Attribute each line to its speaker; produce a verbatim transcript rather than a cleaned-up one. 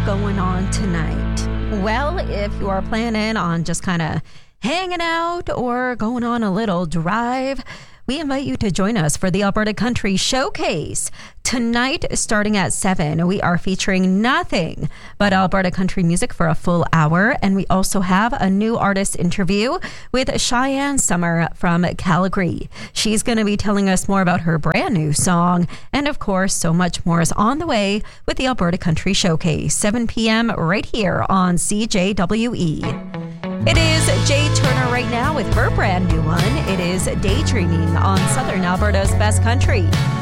Speaker 1: going on tonight? Well, if you are planning on just kind of hanging out or going on a little drive, we invite you to join us for the Alberta Country Showcase. Tonight, starting at seven, we are featuring nothing but Alberta country music for a full hour. And we also have a new artist interview with Cheyenne Summer from Calgary. She's going to be telling us more about her brand new song. And of course, so much more is on the way with the Alberta Country Showcase, seven p.m. right here on C J W E. It is Jay Turner right now with her brand new one. It is Daydreaming on Southern Alberta's Best Country.